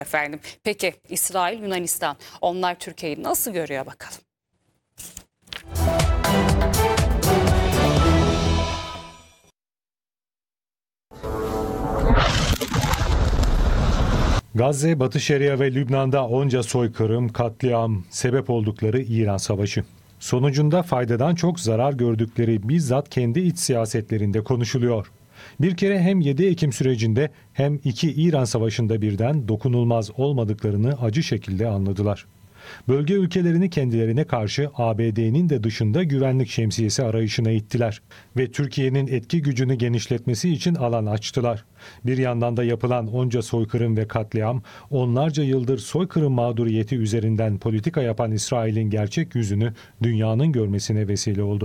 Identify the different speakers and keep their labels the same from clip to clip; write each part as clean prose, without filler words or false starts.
Speaker 1: Efendim, peki İsrail, Yunanistan, onlar Türkiye'yi nasıl görüyor bakalım?
Speaker 2: Gazze, Batı Şeria ve Lübnan'da onca soykırım, katliam sebep oldukları İran Savaşı. Sonucunda faydadan çok zarar gördükleri bizzat kendi iç siyasetlerinde konuşuluyor. Bir kere hem 7 Ekim sürecinde hem iki İran Savaşı'nda birden dokunulmaz olmadıklarını acı şekilde anladılar. Bölge ülkelerini kendilerine karşı ABD'nin de dışında güvenlik şemsiyesi arayışına ittiler ve Türkiye'nin etki gücünü genişletmesi için alan açtılar. Bir yandan da yapılan onca soykırım ve katliam, onlarca yıldır soykırım mağduriyeti üzerinden politika yapan İsrail'in gerçek yüzünü dünyanın görmesine vesile oldu.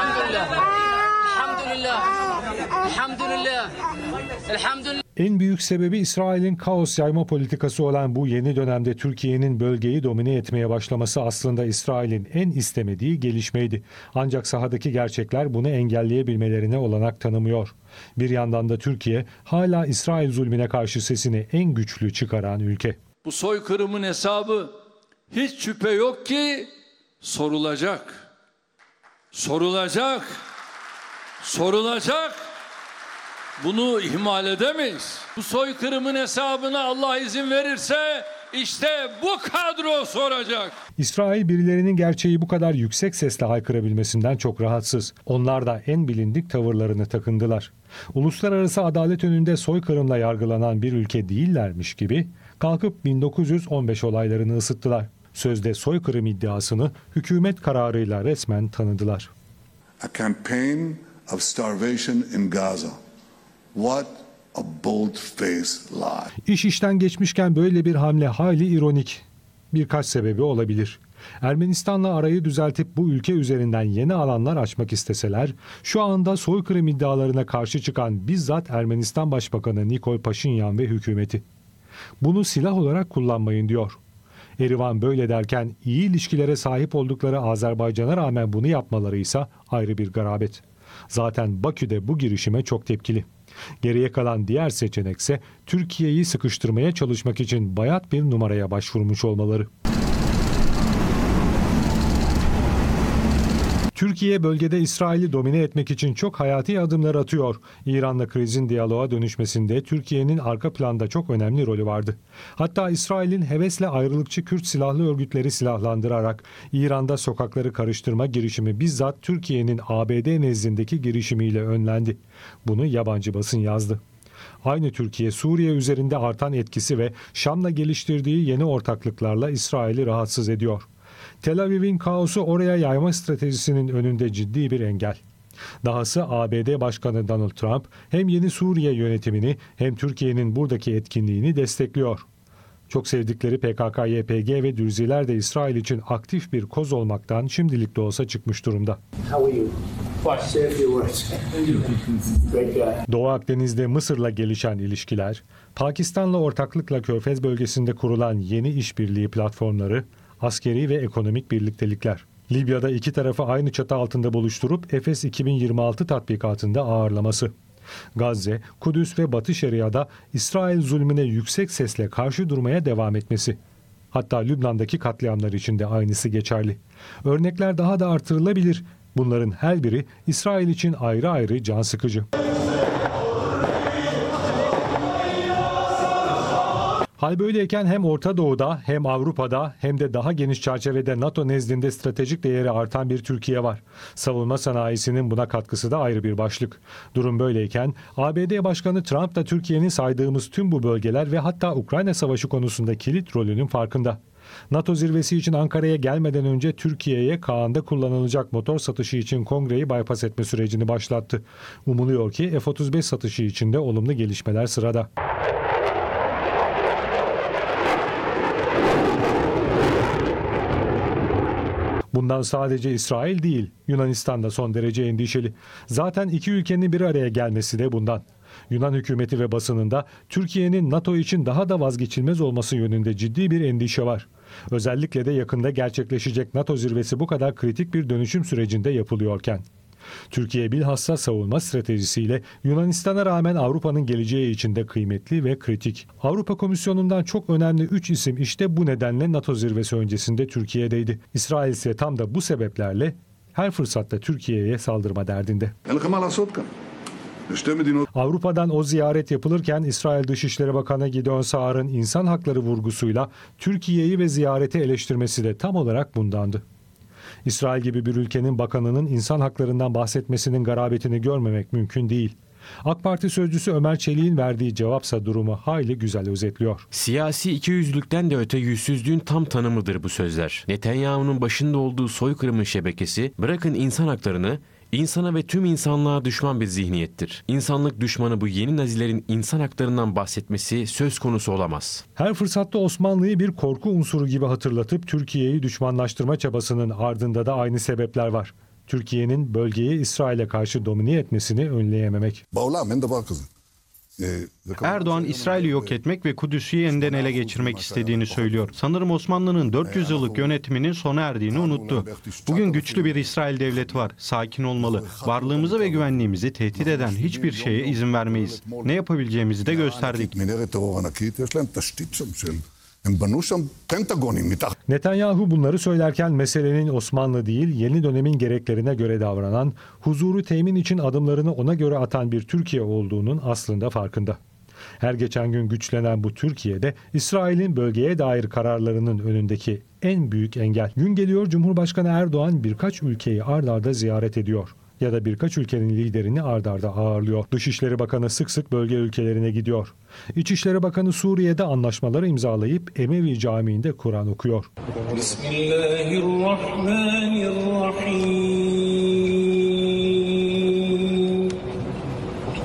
Speaker 2: En büyük sebebi İsrail'in kaos yayma politikası olan bu yeni dönemde Türkiye'nin bölgeyi domine etmeye başlaması aslında İsrail'in en istemediği gelişmeydi. Ancak sahadaki gerçekler bunu engelleyebilmelerine olanak tanımıyor. Bir yandan da Türkiye hala İsrail zulmüne karşı sesini en güçlü çıkaran ülke.
Speaker 3: Bu soykırımın hesabı hiç şüphe yok ki sorulacak. Sorulacak. Sorulacak. Bunu ihmal edemeyiz. Bu soykırımın hesabını Allah izin verirse işte bu kadro soracak.
Speaker 2: İsrail birilerinin gerçeği bu kadar yüksek sesle haykırabilmesinden çok rahatsız. Onlar da en bilindik tavırlarını takındılar. Uluslararası adalet önünde soykırımla yargılanan bir ülke değillermiş gibi kalkıp 1915 olaylarını ısıttılar. Sözde soykırım iddiasını hükümet kararıyla resmen tanıdılar.
Speaker 4: A campaign of starvation in Gaza. What a bold-faced lie.
Speaker 2: İş işten geçmişken böyle bir hamle hayli ironik. Birkaç sebebi olabilir. Ermenistan'la arayı düzeltip bu ülke üzerinden yeni alanlar açmak isteseler, şu anda soykırım iddialarına karşı çıkan bizzat Ermenistan Başbakanı Nikol Paşinyan ve hükümeti. Bunu silah olarak kullanmayın diyor. Erivan böyle derken iyi ilişkilere sahip oldukları Azerbaycan'a rağmen bunu yapmaları ise ayrı bir garabet. Zaten Bakü de bu girişime çok tepkili. Geriye kalan diğer seçenekse Türkiye'yi sıkıştırmaya çalışmak için bayat bir numaraya başvurmuş olmaları. Türkiye bölgede İsrail'i domine etmek için çok hayati adımlar atıyor. İran'la krizin diyaloğa dönüşmesinde Türkiye'nin arka planda çok önemli rolü vardı. Hatta İsrail'in hevesle ayrılıkçı Kürt silahlı örgütleri silahlandırarak İran'da sokakları karıştırma girişimi bizzat Türkiye'nin ABD nezdindeki girişimiyle önlendi. Bunu yabancı basın yazdı. Aynı Türkiye, Suriye üzerinde artan etkisi ve Şam'la geliştirdiği yeni ortaklıklarla İsrail'i rahatsız ediyor. Tel Aviv'in kaosu oraya yayma stratejisinin önünde ciddi bir engel. Dahası ABD Başkanı Donald Trump hem yeni Suriye yönetimini hem Türkiye'nin buradaki etkinliğini destekliyor. Çok sevdikleri PKK-YPG ve Dürziler de İsrail için aktif bir koz olmaktan şimdilik de olsa çıkmış durumda. Doğu Akdeniz'de Mısır'la gelişen ilişkiler, Pakistan'la ortaklıkla Körfez bölgesinde kurulan yeni işbirliği platformları, askeri ve ekonomik birliktelikler. Libya'da iki tarafı aynı çatı altında buluşturup Efes 2026 tatbikatında ağırlaması. Gazze, Kudüs ve Batı Şeria'da İsrail zulmüne yüksek sesle karşı durmaya devam etmesi. Hatta Lübnan'daki katliamlar için de aynısı geçerli. Örnekler daha da artırılabilir. Bunların her biri İsrail için ayrı ayrı can sıkıcı. Hal böyleyken hem Orta Doğu'da hem Avrupa'da hem de daha geniş çerçevede NATO nezdinde stratejik değeri artan bir Türkiye var. Savunma sanayisinin buna katkısı da ayrı bir başlık. Durum böyleyken ABD Başkanı Trump da Türkiye'nin saydığımız tüm bu bölgeler ve hatta Ukrayna Savaşı konusunda kilit rolünün farkında. NATO zirvesi için Ankara'ya gelmeden önce Türkiye'ye Kaan'da kullanılacak motor satışı için kongreyi bypass etme sürecini başlattı. Umuluyor ki F-35 satışı için de olumlu gelişmeler sırada. Bundan sadece İsrail değil, Yunanistan da son derece endişeli. Zaten iki ülkenin bir araya gelmesi de bundan. Yunan hükümeti ve basınında Türkiye'nin NATO için daha da vazgeçilmez olması yönünde ciddi bir endişe var. Özellikle de yakında gerçekleşecek NATO zirvesi bu kadar kritik bir dönüşüm sürecinde yapılıyorken. Türkiye bilhassa savunma stratejisiyle Yunanistan'a rağmen Avrupa'nın geleceği için de kıymetli ve kritik. Avrupa Komisyonu'ndan çok önemli 3 isim işte bu nedenle NATO zirvesi öncesinde Türkiye'deydi. İsrail ise tam da bu sebeplerle her fırsatta Türkiye'ye saldırma derdinde. Avrupa'dan o ziyaret yapılırken İsrail Dışişleri Bakanı Gideon Saar'ın insan hakları vurgusuyla Türkiye'yi ve ziyareti eleştirmesi de tam olarak bundandı. İsrail gibi bir ülkenin bakanının insan haklarından bahsetmesinin garabetini görmemek mümkün değil. AK Parti sözcüsü Ömer Çelik'in verdiği cevapsa durumu hayli güzel özetliyor.
Speaker 5: Siyasi ikiyüzlülükten de öte yüzsüzlüğün tam tanımıdır bu sözler. Netanyahu'nun başında olduğu soykırımın şebekesi, bırakın insan haklarını, İnsana ve tüm insanlığa düşman bir zihniyettir. İnsanlık düşmanı bu yeni Nazilerin insan haklarından bahsetmesi söz konusu olamaz.
Speaker 2: Her fırsatta Osmanlı'yı bir korku unsuru gibi hatırlatıp Türkiye'yi düşmanlaştırma çabasının ardında da aynı sebepler var. Türkiye'nin bölgeyi İsrail'e karşı domine etmesini önleyememek.
Speaker 6: Erdoğan, İsrail'i yok etmek ve Kudüs'ü yeniden ele geçirmek istediğini söylüyor. Sanırım Osmanlı'nın 400 yıllık yönetiminin sona erdiğini unuttu. Bugün güçlü bir İsrail devleti var. Sakin olmalı. Varlığımızı ve güvenliğimizi tehdit eden hiçbir şeye izin vermeyiz. Ne yapabileceğimizi de gösterdik.
Speaker 2: Netanyahu bunları söylerken meselenin Osmanlı değil, yeni dönemin gereklerine göre davranan, huzuru temin için adımlarını ona göre atan bir Türkiye olduğunun aslında farkında. Her geçen gün güçlenen bu Türkiye'de İsrail'in bölgeye dair kararlarının önündeki en büyük engel. Gün geliyor Cumhurbaşkanı Erdoğan birkaç ülkeyi ard arda ziyaret ediyor. Ya da birkaç ülkenin liderini ard arda ağırlıyor. Dışişleri Bakanı sık sık bölge ülkelerine gidiyor. İçişleri Bakanı Suriye'de anlaşmaları imzalayıp Emevi Camii'nde Kur'an okuyor.
Speaker 7: Bismillahirrahmanirrahim.